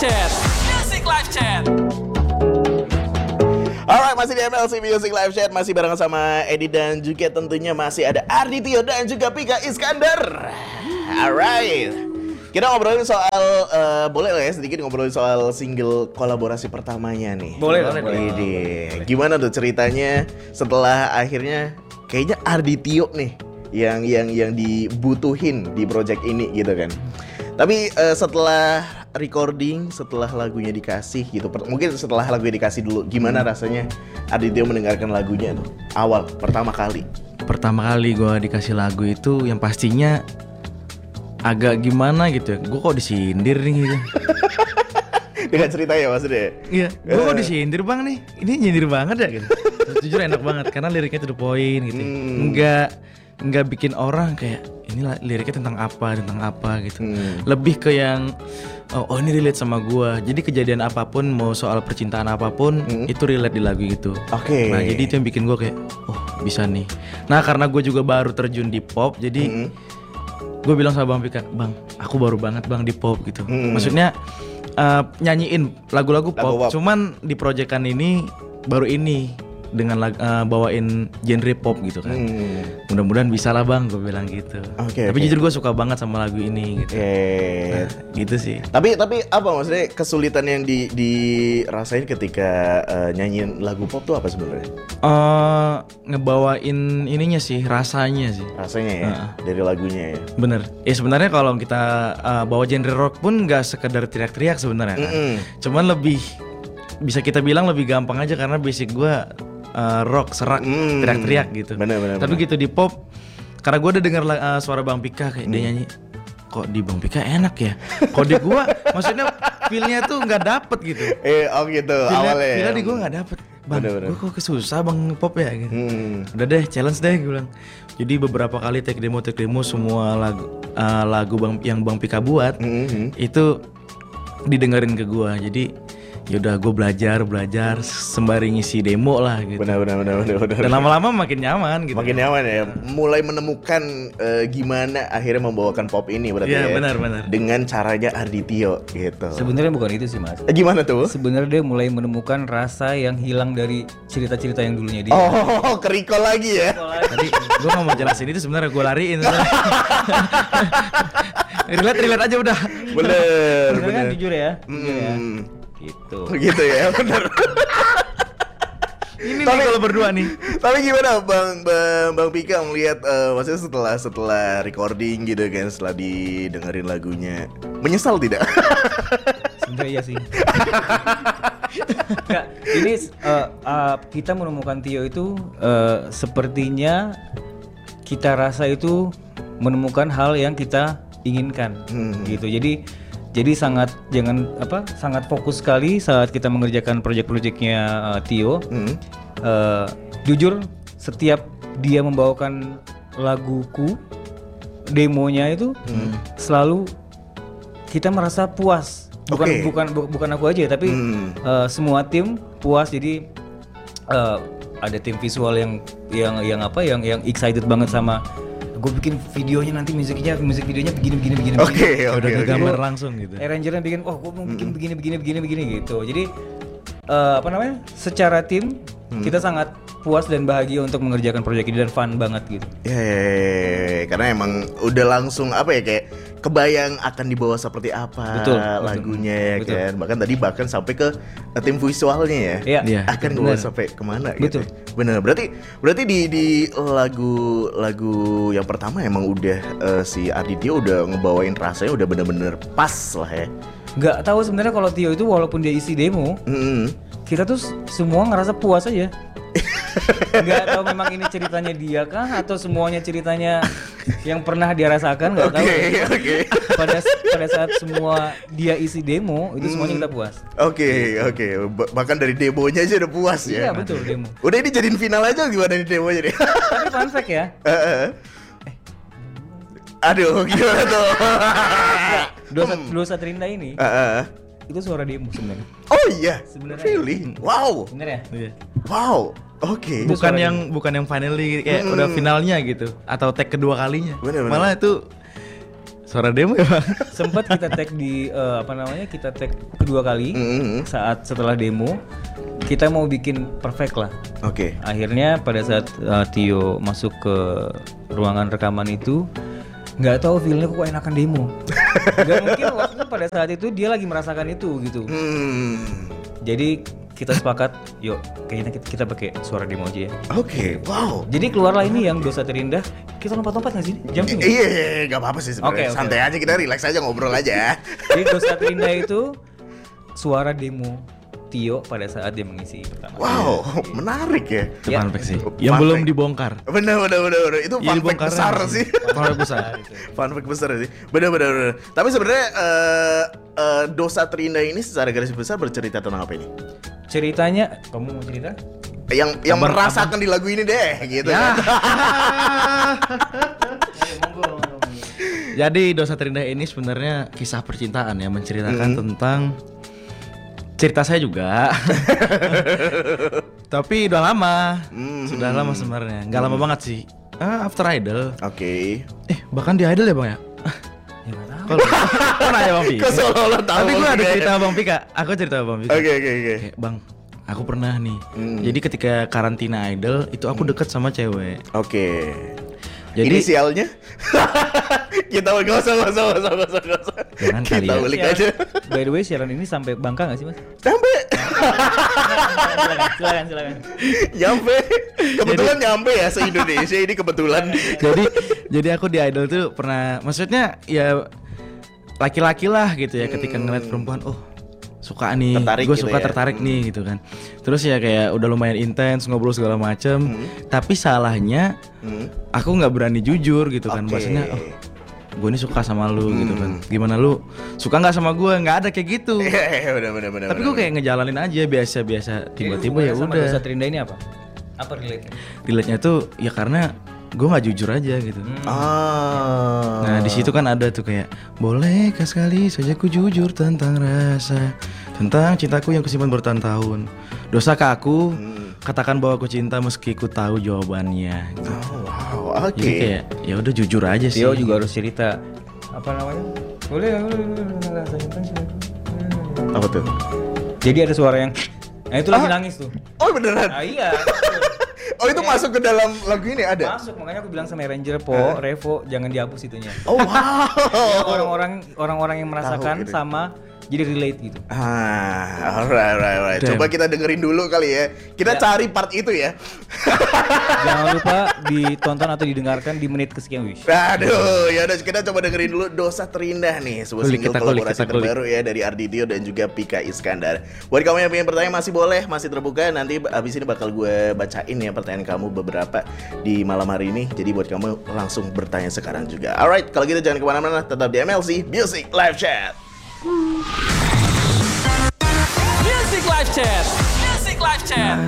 Chat. Music Live Chat. Alright, masih di MLC Music Live Chat, masih barengan sama Edi dan juga tentunya masih ada Arditio dan juga Pika Iskandar. Alright, kita ngobrolin soal, boleh lah ya sedikit ngobrolin soal single kolaborasi pertamanya nih. Boleh. Gimana tuh ceritanya setelah akhirnya kayaknya Arditio nih yang dibutuhin di project ini gitu kan. Tapi setelah recording, setelah lagunya dikasih gitu, mungkin setelah lagunya dikasih dulu, gimana rasanya Arditio mendengarkan lagunya tuh awal pertama kali? Pertama kali gue dikasih lagu itu yang pastinya agak gimana gitu ya. Gue kok disindir nih gitu. Dengan ceritanya maksudnya? Iya, gue kok disindir bang nih. Ini nyindir banget ya gitu. Terus jujur enak banget karena liriknya to the point gitu. Enggak bikin orang kayak ini liriknya tentang apa gitu. Lebih ke yang oh ini relate sama gua. Jadi kejadian apapun, mau soal percintaan apapun, itu relate di lagu itu. Oke. Nah jadi itu yang bikin gua kayak oh bisa nih. Nah karena gua juga baru terjun di pop, jadi gua bilang sama Bang Pika, bang aku baru banget bang di pop gitu. Maksudnya nyanyiin lagu-lagu pop, cuman di proyekan ini baru ini dengan bawain genre pop gitu kan. Mudah-mudahan bisa lah bang, gue bilang gitu. Tapi jujur gue suka banget sama lagu ini gitu. Nah, gitu sih. Tapi apa maksudnya kesulitan yang dirasain ketika nyanyiin lagu pop tuh apa sebenarnya? Ngebawain ininya sih, rasanya sih. Rasanya ya, dari lagunya ya. Bener. Sebenarnya kalau kita bawa genre rock pun nggak sekedar teriak-teriak sebenarnya kan. Cuman lebih bisa kita bilang lebih gampang aja karena basic gue rock, serak, teriak-teriak gitu. Bener. Tapi gitu di pop, karena gue udah denger suara Bang Pika kayak dia nyanyi, kok di Bang Pika enak ya. Kok di gue, maksudnya feel-nya tuh nggak dapet gitu. Oh gitu awalnya. Feel-nya di gue nggak dapet. Bang, gue kok kesusah bang pop ya gitu. Udah deh, challenge deh gue bilang. Jadi beberapa kali take demo semua lagu yang Bang Pika buat itu didengerin ke gue. Jadi yaudah gue belajar sembari ngisi demo lah gitu. Benar. Dan lama-lama makin nyaman gitu. Makin nyaman ya. Mulai menemukan gimana akhirnya membawakan pop ini berarti ya. Benar. Dengan caranya Arditio gitu. Sebenarnya bukan itu sih mas. Gimana tuh? Sebenarnya dia mulai menemukan rasa yang hilang dari cerita-cerita yang dulunya dia. Oh, ke-recall lagi ya. Tadi gue nggak mau jelasin itu sebenarnya gue lariin. relate aja udah. Bener. Kan jujur ya. Gitu ya, bener. Ini nih kalau berdua nih. Tapi gimana Bang Pika melihat maksudnya setelah recording gitu kan, setelah didengerin lagunya, menyesal tidak? Sebenarnya iya sih. Nggak, ini kita menemukan Tio itu sepertinya kita rasa itu menemukan hal yang kita inginkan gitu. Jadi sangat fokus sekali saat kita mengerjakan proyek-proyeknya Tio. Jujur setiap dia membawakan laguku, demonya itu selalu kita merasa puas. Bukan aku aja, tapi semua tim puas. Jadi ada tim visual yang excited banget sama gue bikin videonya, nanti musik videonya begini. Oke. Udah gambar langsung gitu. Arrangernya bikin, gue mau bikin begini gitu. Jadi secara tim kita sangat puas dan bahagia untuk mengerjakan proyek ini dan fun banget gitu. Karena emang udah langsung kayak kebayang akan dibawa seperti apa lagunya ya kan. Bahkan sampai ke tim visualnya ya. Akan dibawa sampai kemana gitu. Bener. Berarti di lagu yang pertama emang udah si Arditio udah ngebawain rasanya udah bener-bener pas lah ya. Nggak tahu sebenarnya kalau Tio itu walaupun dia isi demo, kita tuh semua ngerasa puas aja. Nggak tahu memang ini ceritanya dia kah atau semuanya ceritanya yang pernah dia rasakan, nggak tahu. Pada saat semua dia isi demo itu semuanya kita puas. Oke. Bahkan dari demonya aja udah puas ya. Iya betul, demo. Udah ini jadiin final aja gimana nih demonya nih? Tapi fun fact ya. Aduh, gimana tuh? Dua Satrinda ini itu suara demo sebenarnya. Oh iya, sebenarnya. Really? Wow. Bener ya? Wow. Oke. Bukan yang finally kayak udah finalnya gitu atau tag kedua kalinya. Bener. Malah itu Suara demo ya Bang? Sempat kita tag di kita tag kedua kali saat setelah demo kita mau bikin perfect lah. Oke. Akhirnya pada saat Tio masuk ke ruangan rekaman itu nggak tahu feelnya kok enakan demo. Gak mungkin waktu pada saat itu dia lagi merasakan itu gitu. Jadi kita sepakat, yuk kayaknya kita pakai suara demo aja ya. Oke, wow. Jadi keluarlah ini yang Dosa Terindah. Kita lompat-lompat nggak sih? Jumping ya? Iya, gak apa-apa sih sebenarnya. Santai aja, kita relax aja, ngobrol aja. Jadi Dosa Terindah itu suara demo Tio pada saat dia mengisi pertama. Wow, menarik ya. Itu fun fact sih. Yang belum dibongkar. Bener. Itu fun fact besar sih. Fun fact besar. Fun fact besar sih. Bener. Tapi sebenarnya Dosa Terindah ini secara garis besar bercerita tentang apa ini? Ceritanya, kamu mau cerita? Yang merasakan di lagu ini deh, gitu ya. Jadi Dosa Terindah ini sebenarnya kisah percintaan ya, menceritakan tentang cerita saya juga. Tapi udah lama. Sudah lama sebenarnya. Enggak lama banget sih. After Idol. Oke. Bahkan di Idol ya Bang ya? Ya enggak tahu. Kok nanya Bang Pika? Tapi gue ada cerita Bang Pika. Aku cerita Bang Pika. Oke. Bang, aku pernah nih. Jadi ketika karantina Idol itu aku deket sama cewek. Oke. Jadi inisialnya? Kita nggak usah. Jangan kali Kita ya. balik aja. By the way, siaran ini sampai Bangka nggak sih Mas? Sampai. Silakan. Nyampe. Kebetulan nyampe ya se-Indonesia ini kebetulan. jadi aku di Idol tuh pernah, maksudnya ya laki-laki lah gitu ya, ketika ngeliat perempuan, oh suka nih, gue gitu suka ya. tertarik nih gitu kan. Terus ya kayak udah lumayan intens ngobrol segala macem. Tapi salahnya aku nggak berani jujur gitu kan. Maksudnya gue ini suka sama lu gitu kan. Gimana lu suka nggak sama gue? Nggak ada kayak gitu. Bener. Tapi gue kayak ngejalanin aja biasa-biasa. Tiba-tiba ya Sama udah. Dosa Terindah ini apa? Apa relate-nya? Relate-nya tuh ya karena gue nggak jujur aja gitu. Nah di situ kan ada tuh kayak, bolehkah sekali saja ku jujur tentang rasa, tentang cintaku yang kusimpan bertahun-tahun. Dosa ke aku, katakan bahwa aku cinta meski ku tahu jawabannya. Gitu. Wow, oke. Jadi kayak ya udah jujur aja sih. Tio juga harus cerita. Apa namanya? Boleh. Apa tuh? Jadi ada suara yang, nah itu lagi nangis tuh. Oh beneran? Ah iya. Oh itu masuk ke dalam lagu ini ada? Masuk, makanya aku bilang sama Ranger Revo jangan dihapus itunya. Oh wow. Orang-orang yang merasakan gitu. sama jadi relate gitu. Alright. Coba kita dengerin dulu kali ya. Kita cari part itu ya. Jangan lupa ditonton atau didengarkan di menit kesekian wis. Aduh, ya udah kita coba dengerin dulu Dosa Terindah nih, sebuah single kolaborasi terbaru ya dari Arditio dan juga Pika Iskandar. Buat kamu yang pengen bertanya masih terbuka. Nanti abis ini bakal gue bacain ya pertanyaan kamu beberapa di malam hari ini. Jadi buat kamu langsung bertanya sekarang juga. Alright, kalau gitu jangan kemana-mana, tetap di MLC Music Live Chat. Music Live Chat.